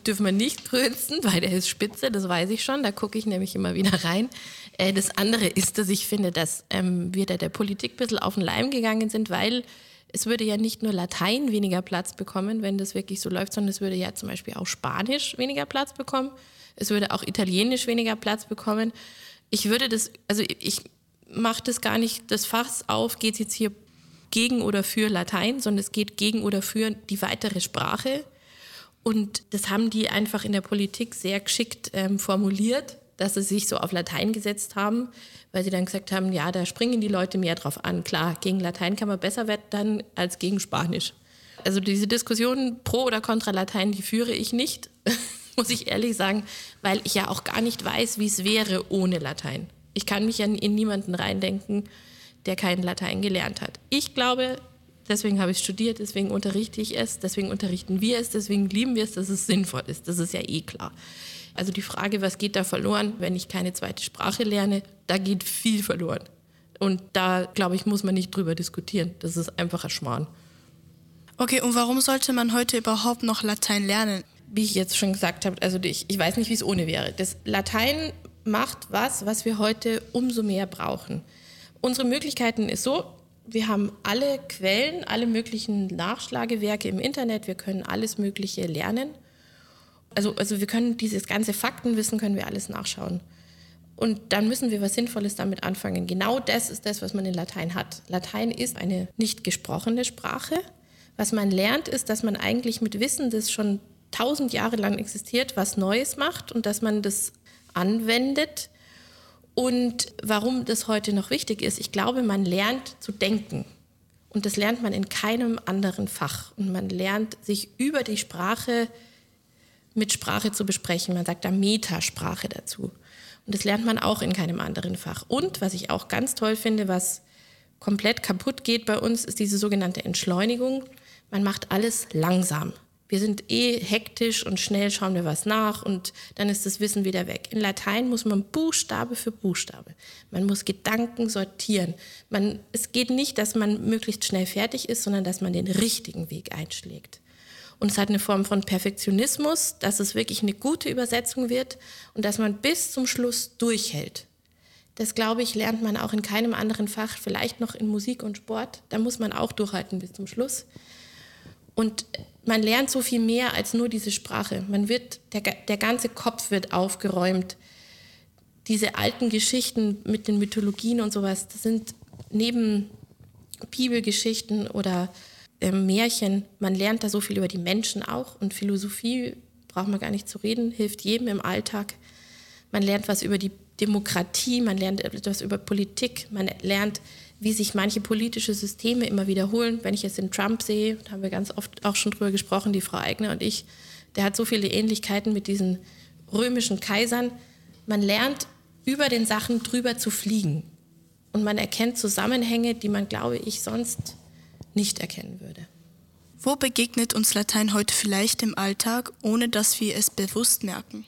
dürfen wir nicht grünzen, weil der ist spitze, das weiß ich schon, da gucke ich nämlich immer wieder rein. Das andere ist, dass ich finde, dass wir da der Politik ein bisschen auf den Leim gegangen sind, weil es würde ja nicht nur Latein weniger Platz bekommen, wenn das wirklich so läuft, sondern es würde ja zum Beispiel auch Spanisch weniger Platz bekommen. Es würde auch Italienisch weniger Platz bekommen. Ich mache das gar nicht, das Fass auf, geht es jetzt hier gegen oder für Latein, sondern es geht gegen oder für die weitere Sprache. Und das haben die einfach in der Politik sehr geschickt formuliert, dass sie sich so auf Latein gesetzt haben, weil sie dann gesagt haben, ja, da springen die Leute mehr drauf an. Klar, gegen Latein kann man besser wettern als gegen Spanisch. Also diese Diskussion pro oder contra Latein, die führe ich nicht, muss ich ehrlich sagen, weil ich ja auch gar nicht weiß, wie es wäre ohne Latein. Ich kann mich ja in niemanden reindenken, der kein Latein gelernt hat. Ich glaube, deswegen habe ich studiert, deswegen unterrichte ich es, deswegen unterrichten wir es, deswegen lieben wir es, dass es sinnvoll ist. Das ist ja eh klar. Also die Frage, was geht da verloren, wenn ich keine zweite Sprache lerne, da geht viel verloren. Und da, glaube ich, muss man nicht drüber diskutieren. Das ist einfach ein Schmarrn. Okay, und warum sollte man heute überhaupt noch Latein lernen? Wie ich jetzt schon gesagt habe, also ich weiß nicht, wie es ohne wäre. Das Latein macht was wir heute umso mehr brauchen. Unsere Möglichkeiten ist so, wir haben alle Quellen, alle möglichen Nachschlagewerke im Internet, wir können alles Mögliche lernen. Also wir können dieses ganze Faktenwissen, können wir alles nachschauen. Und dann müssen wir was Sinnvolles damit anfangen. Genau das ist das, was man in Latein hat. Latein ist eine nicht gesprochene Sprache. Was man lernt, ist, dass man eigentlich mit Wissen, das schon 1000 Jahre lang existiert, was Neues macht und dass man das anwendet. Und warum das heute noch wichtig ist, ich glaube, man lernt zu denken. Und das lernt man in keinem anderen Fach. Und man lernt, sich über die Sprache mit Sprache zu besprechen. Man sagt da Metasprache dazu. Und das lernt man auch in keinem anderen Fach. Und was ich auch ganz toll finde, was komplett kaputt geht bei uns, ist diese sogenannte Entschleunigung. Man macht alles langsam. Wir sind hektisch und schnell schauen wir was nach und dann ist das Wissen wieder weg. In Latein muss man Buchstabe für Buchstabe. Man muss Gedanken sortieren. Es geht nicht, dass man möglichst schnell fertig ist, sondern dass man den richtigen Weg einschlägt. Und es hat eine Form von Perfektionismus, dass es wirklich eine gute Übersetzung wird und dass man bis zum Schluss durchhält. Das, glaube ich, lernt man auch in keinem anderen Fach, vielleicht noch in Musik und Sport. Da muss man auch durchhalten bis zum Schluss. Und man lernt so viel mehr als nur diese Sprache. Der ganze Kopf wird aufgeräumt. Diese alten Geschichten mit den Mythologien und sowas, das sind neben Bibelgeschichten oder Märchen, man lernt da so viel über die Menschen auch. Und Philosophie, braucht man gar nicht zu reden, hilft jedem im Alltag. Man lernt was über die Demokratie, man lernt etwas über Politik, man lernt, wie sich manche politische Systeme immer wiederholen. Wenn ich jetzt den Trump sehe, da haben wir ganz oft auch schon drüber gesprochen, die Frau Aigner und ich, der hat so viele Ähnlichkeiten mit diesen römischen Kaisern. Man lernt, über den Sachen drüber zu fliegen. Und man erkennt Zusammenhänge, die man, glaube ich, sonst nicht erkennen würde. Wo begegnet uns Latein heute vielleicht im Alltag, ohne dass wir es bewusst merken?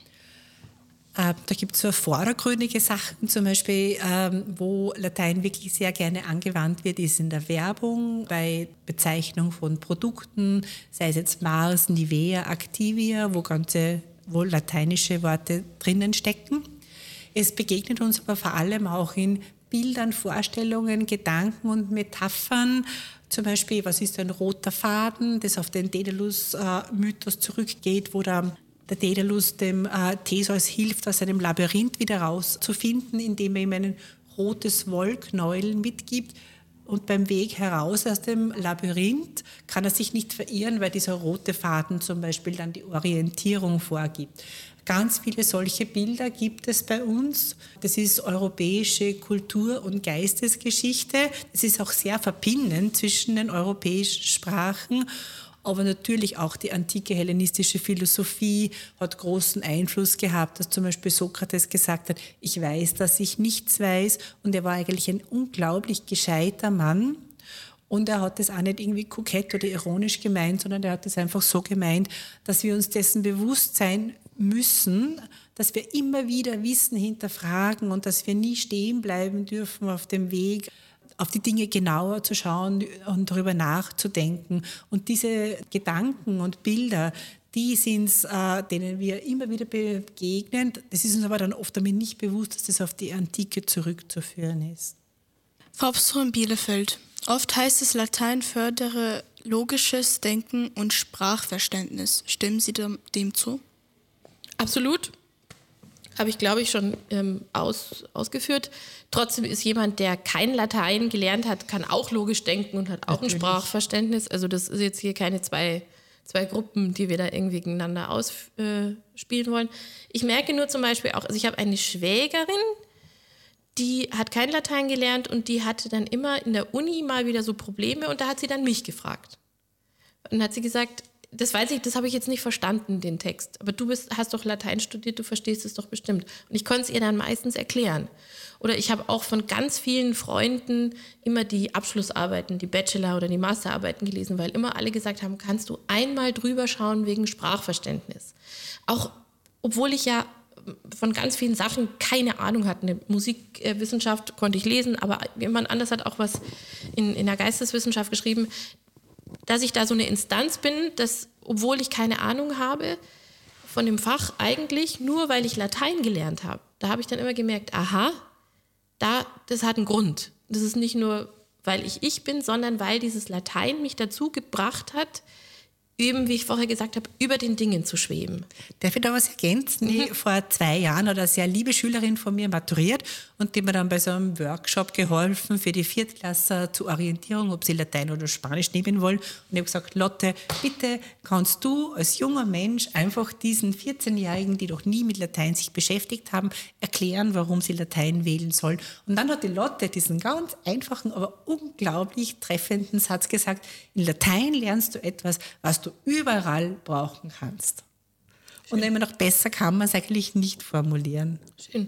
Da gibt es so vordergründige Sachen, zum Beispiel, wo Latein wirklich sehr gerne angewandt wird, ist in der Werbung, bei Bezeichnung von Produkten, sei es jetzt Mars, Nivea, Activia, wo lateinische Worte drinnen stecken. Es begegnet uns aber vor allem auch in Bildern, Vorstellungen, Gedanken und Metaphern. Zum Beispiel, was ist ein roter Faden, das auf den Daedalus-Mythos zurückgeht, wo der Daedalus dem Theseus hilft, aus einem Labyrinth wieder rauszufinden, indem er ihm ein rotes Wollknäuel mitgibt. Und beim Weg heraus aus dem Labyrinth kann er sich nicht verirren, weil dieser rote Faden zum Beispiel dann die Orientierung vorgibt. Ganz viele solche Bilder gibt es bei uns. Das ist europäische Kultur- und Geistesgeschichte. Das ist auch sehr verbindend zwischen den europäischen Sprachen. Aber natürlich auch die antike hellenistische Philosophie hat großen Einfluss gehabt, dass zum Beispiel Sokrates gesagt hat, ich weiß, dass ich nichts weiß. Und er war eigentlich ein unglaublich gescheiter Mann. Und er hat das auch nicht irgendwie kokett oder ironisch gemeint, sondern er hat das einfach so gemeint, dass wir uns dessen bewusst sein müssen, dass wir immer wieder Wissen hinterfragen und dass wir nie stehen bleiben dürfen auf dem Weg, auf die Dinge genauer zu schauen und darüber nachzudenken. Und diese Gedanken und Bilder, Die sind es, denen wir immer wieder begegnen. Das ist uns aber dann oft damit nicht bewusst, dass das auf die Antike zurückzuführen ist. Frau Professor in Bielefeld, oft heißt es, Latein fördere logisches Denken und Sprachverständnis. Stimmen Sie dem zu? Absolut. Habe ich, glaube ich, schon ausgeführt. Trotzdem ist jemand, der kein Latein gelernt hat, kann auch logisch denken und hat auch ein Sprachverständnis. Also das ist jetzt hier keine zwei Gruppen, die wir da irgendwie gegeneinander ausspielen wollen. Ich merke nur zum Beispiel auch, also ich habe eine Schwägerin, die hat kein Latein gelernt und die hatte dann immer in der Uni mal wieder so Probleme und da hat sie dann mich gefragt. Und dann hat sie gesagt, das weiß ich, das habe ich jetzt nicht verstanden, den Text. Aber hast doch Latein studiert, du verstehst es doch bestimmt. Und ich konnte es ihr dann meistens erklären. Oder ich habe auch von ganz vielen Freunden immer die Abschlussarbeiten, die Bachelor- oder die Masterarbeiten gelesen, weil immer alle gesagt haben, kannst du einmal drüber schauen wegen Sprachverständnis. Auch obwohl ich ja von ganz vielen Sachen keine Ahnung hatte. Eine Musikwissenschaft konnte ich lesen, aber jemand anders hat auch was in der Geisteswissenschaft geschrieben, dass ich da so eine Instanz bin, dass, obwohl ich keine Ahnung habe von dem Fach eigentlich, nur weil ich Latein gelernt habe. Da habe ich dann immer gemerkt, aha, das hat einen Grund. Das ist nicht nur, weil ich bin, sondern weil dieses Latein mich dazu gebracht hat, eben, wie ich vorher gesagt habe, über den Dingen zu schweben. Darf ich da was ergänzen? Vor 2 Jahren hat eine sehr liebe Schülerin von mir maturiert und die mir dann bei so einem Workshop geholfen für die Viertklässler zur Orientierung, ob sie Latein oder Spanisch nehmen wollen. Und ich habe gesagt, Lotte, bitte kannst du als junger Mensch einfach diesen 14-Jährigen, die noch nie mit Latein sich beschäftigt haben, erklären, warum sie Latein wählen sollen. Und dann hat die Lotte diesen ganz einfachen, aber unglaublich treffenden Satz gesagt, in Latein lernst du etwas, was du überall brauchen kannst. Schön. Und immer noch besser kann man es eigentlich nicht formulieren. Schön.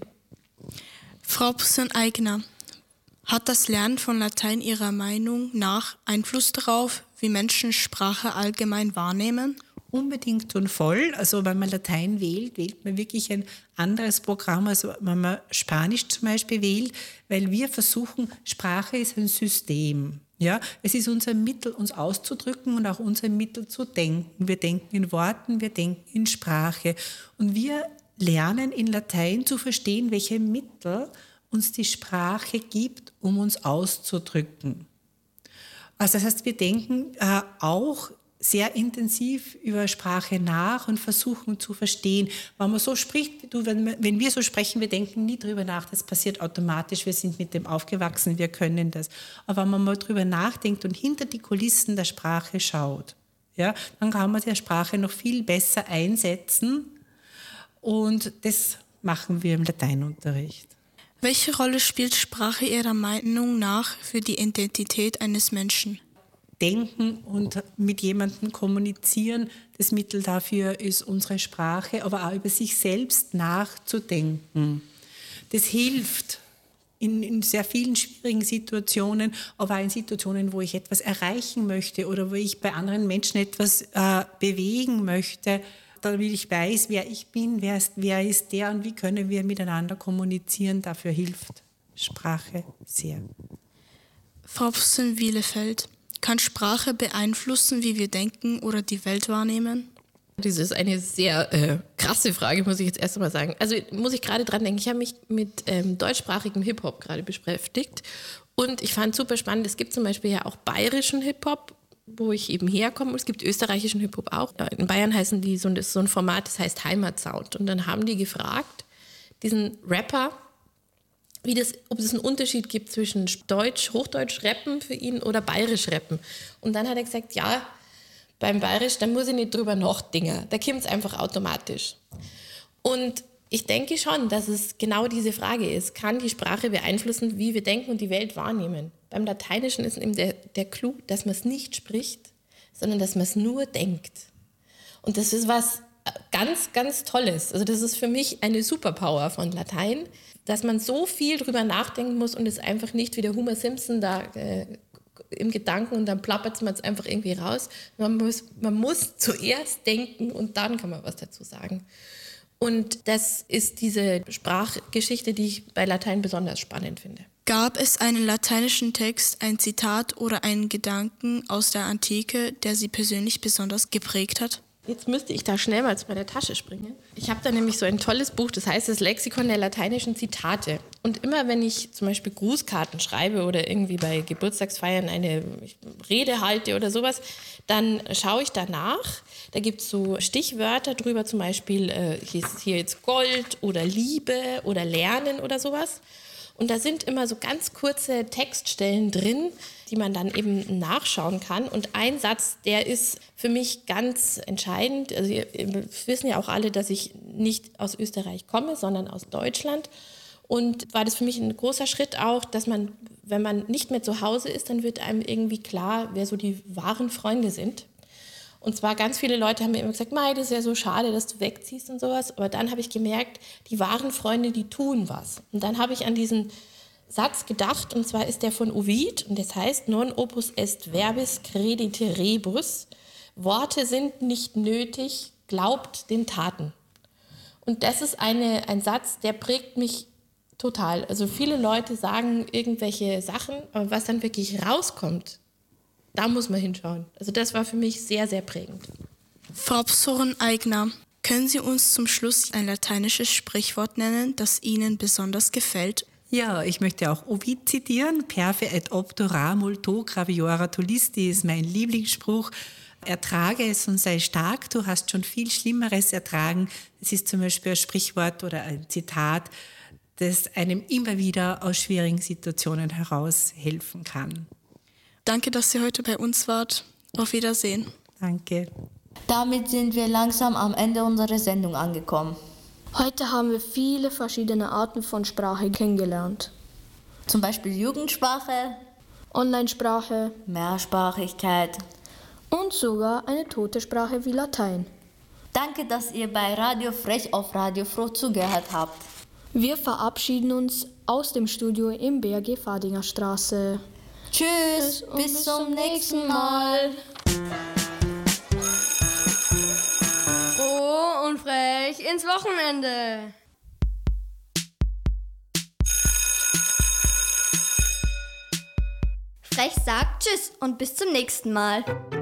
Frau Eigner, hat das Lernen von Latein Ihrer Meinung nach Einfluss darauf, wie Menschen Sprache allgemein wahrnehmen? Unbedingt und voll. Also wenn man Latein wählt, wählt man wirklich ein anderes Programm, als wenn man Spanisch zum Beispiel wählt, weil wir versuchen, Sprache ist ein System. Ja, es ist unser Mittel, uns auszudrücken und auch unser Mittel zu denken. Wir denken in Worten, wir denken in Sprache. Und wir lernen in Latein zu verstehen, welche Mittel uns die Sprache gibt, um uns auszudrücken. Also das heißt, wir denken auch sehr intensiv über Sprache nach und versuchen zu verstehen. Wenn man so spricht, wenn wir so sprechen, wir denken nie drüber nach, das passiert automatisch, wir sind mit dem aufgewachsen, wir können das. Aber wenn man mal drüber nachdenkt und hinter die Kulissen der Sprache schaut, ja, dann kann man die Sprache noch viel besser einsetzen und das machen wir im Lateinunterricht. Welche Rolle spielt Sprache Ihrer Meinung nach für die Identität eines Menschen? Denken und mit jemandem kommunizieren. Das Mittel dafür ist unsere Sprache, aber auch über sich selbst nachzudenken. Das hilft in sehr vielen schwierigen Situationen, aber auch in Situationen, wo ich etwas erreichen möchte oder wo ich bei anderen Menschen etwas bewegen möchte, damit ich weiß, wer ich bin, wer ist der und wie können wir miteinander kommunizieren. Dafür hilft Sprache sehr. Frau Professor Bielefeld, kann Sprache beeinflussen, wie wir denken oder die Welt wahrnehmen? Das ist eine sehr krasse Frage, muss ich jetzt erst einmal sagen. Also muss ich gerade dran denken, ich habe mich mit deutschsprachigem Hip-Hop gerade beschäftigt und ich fand super spannend, es gibt zum Beispiel ja auch bayerischen Hip-Hop, wo ich eben herkomme, und es gibt österreichischen Hip-Hop auch. In Bayern heißen die das ist so ein Format, das heißt Heimatsound. Und dann haben die gefragt, diesen Rapper, ob es einen Unterschied gibt zwischen Hochdeutsch rappen für ihn oder bayerisch rappen. Und dann hat er gesagt, ja, beim Bayerisch, da muss ich nicht drüber nachdenken, da kommt es einfach automatisch. Und ich denke schon, dass es genau diese Frage ist, kann die Sprache beeinflussen, wie wir denken und die Welt wahrnehmen? Beim Lateinischen ist eben der Clou, dass man es nicht spricht, sondern dass man es nur denkt. Und das ist was ganz, ganz Tolles. Also das ist für mich eine Superpower von Latein, dass man so viel drüber nachdenken muss und es einfach nicht wie der Homer Simpson da im Gedanken und dann plappert man es einfach irgendwie raus. Man muss zuerst denken und dann kann man was dazu sagen. Und das ist diese Sprachgeschichte, die ich bei Latein besonders spannend finde. Gab es einen lateinischen Text, ein Zitat oder einen Gedanken aus der Antike, der Sie persönlich besonders geprägt hat? Jetzt müsste ich da schnell mal zu meiner Tasche springen. Ich habe da nämlich so ein tolles Buch, das heißt das Lexikon der lateinischen Zitate. Und immer wenn ich zum Beispiel Grußkarten schreibe oder irgendwie bei Geburtstagsfeiern eine Rede halte oder sowas, dann schaue ich danach. Da gibt es so Stichwörter drüber, zum Beispiel hier jetzt Gold oder Liebe oder Lernen oder sowas. Und da sind immer so ganz kurze Textstellen drin, die man dann eben nachschauen kann. Und ein Satz, der ist für mich ganz entscheidend. Also wir wissen ja auch alle, dass ich nicht aus Österreich komme, sondern aus Deutschland. Und war das für mich ein großer Schritt auch, dass man, wenn man nicht mehr zu Hause ist, dann wird einem irgendwie klar, wer so die wahren Freunde sind. Und zwar ganz viele Leute haben mir immer gesagt, Mei, das ist ja so schade, dass du wegziehst und sowas. Aber dann habe ich gemerkt, die wahren Freunde, die tun was. Und dann habe ich an diesen Satz gedacht, und zwar ist der von Ovid, und das heißt, non opus est verbis credite rebus. Worte sind nicht nötig, glaubt den Taten. Und das ist ein Satz, der prägt mich total. Also viele Leute sagen irgendwelche Sachen, aber was dann wirklich rauskommt, da muss man hinschauen. Also das war für mich sehr, sehr prägend. Frau Professorin Aigner, können Sie uns zum Schluss ein lateinisches Sprichwort nennen, das Ihnen besonders gefällt? Ja, ich möchte auch Ovid zitieren. Perfe et obtura multo graviora tolisti ist mein Lieblingsspruch. Ertrage es und sei stark, du hast schon viel Schlimmeres ertragen. Das ist zum Beispiel ein Sprichwort oder ein Zitat, das einem immer wieder aus schwierigen Situationen heraushelfen kann. Danke, dass Sie heute bei uns wart. Auf Wiedersehen. Danke. Damit sind wir langsam am Ende unserer Sendung angekommen. Heute haben wir viele verschiedene Arten von Sprache kennengelernt. Zum Beispiel Jugendsprache, Online-Sprache Mehrsprachigkeit und sogar eine tote Sprache wie Latein. Danke, dass ihr bei Radio Frech auf Radio Froh zugehört habt. Wir verabschieden uns aus dem Studio im BRG Fadinger Straße. Tschüss, bis zum nächsten Mal. Froh und frech ins Wochenende. Frech sagt Tschüss und bis zum nächsten Mal.